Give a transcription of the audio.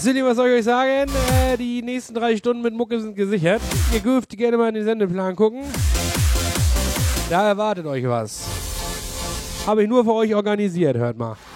Silly, was soll ich euch sagen? Die nächsten 3 Stunden mit Mucke sind gesichert. Ihr dürft gerne mal in den Sendeplan gucken. Da erwartet euch was. Habe ich nur für euch organisiert, hört mal.